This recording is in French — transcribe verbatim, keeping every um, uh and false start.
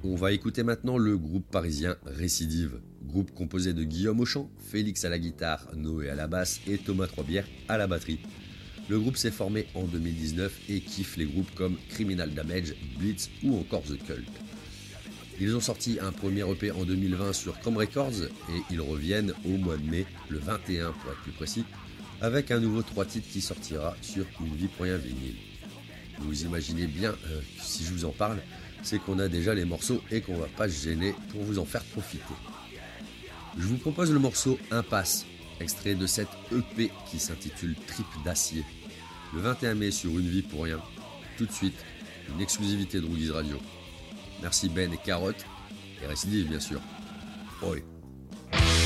On va écouter maintenant le groupe parisien Récidive, groupe composé de Guillaume au chant, Félix à la guitare, Noé à la basse et Thomas Troisbière à la batterie. Le groupe s'est formé en deux mille dix-neuf et kiffe les groupes comme Criminal Damage, Blitz ou encore The Cult. Ils ont sorti un premier E P en deux mille vingt sur Com Records et ils reviennent au mois de mai, le vingt et un pour être plus précis, avec un nouveau trois titres qui sortira sur Une vie pour rien vinyle. Vous imaginez bien, euh, si je vous en parle, c'est qu'on a déjà les morceaux et qu'on va pas se gêner pour vous en faire profiter. Je vous propose le morceau Impasse, extrait de cette E P qui s'intitule Trip d'acier. Le vingt et un mai sur Une vie pour rien, tout de suite, une exclusivité de Roogies Radio. Merci Ben et Carotte, et Récidive bien sûr. Oi.